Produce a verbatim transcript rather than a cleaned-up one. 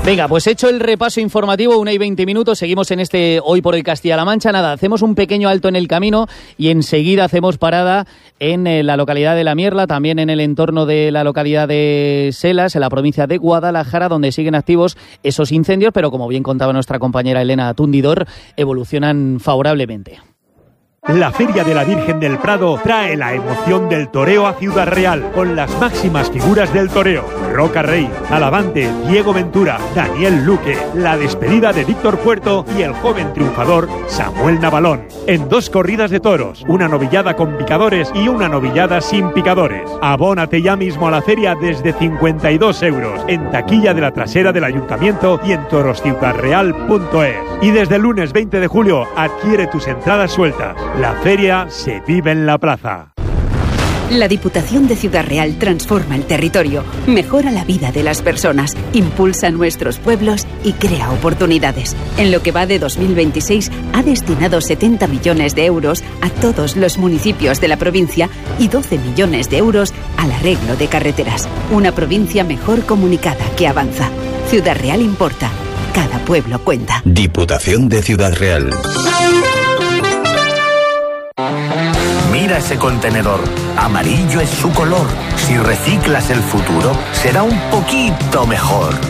Venga, pues hecho el repaso informativo, una y veinte minutos, seguimos en este Hoy por Hoy Castilla-La Mancha. Nada, hacemos un pequeño alto en el camino y enseguida hacemos parada en eh, la localidad de La Mierla, también en el entorno de la localidad de Selas, en la provincia de Guadalajara, donde siguen activos esos incendios, pero como bien contaba nuestra compañera Elena Tundidor, evolucionan favorablemente. La Feria de la Virgen del Prado trae la emoción del toreo a Ciudad Real, con las máximas figuras del toreo: Roca Rey, Alavante, Diego Ventura, Daniel Luque, la despedida de Víctor Puerto y el joven triunfador Samuel Navalón. En dos corridas de toros, una novillada con picadores y una novillada sin picadores. Abónate ya mismo a la feria desde cincuenta y dos euros, en taquilla de la trasera del Ayuntamiento y en toros ciudad real punto es. Y desde el lunes veinte de julio adquiere tus entradas sueltas. La feria se vive en la plaza. La Diputación de Ciudad Real transforma el territorio, mejora la vida de las personas, impulsa nuestros pueblos y crea oportunidades. En lo que va de dos mil veintiséis ha destinado setenta millones de euros a todos los municipios de la provincia y doce millones de euros al arreglo de carreteras. Una provincia mejor comunicada que avanza. Ciudad Real importa. Cada pueblo cuenta. Diputación de Ciudad Real. Mira ese contenedor, amarillo es su color. Si reciclas el futuro, será un poquito mejor.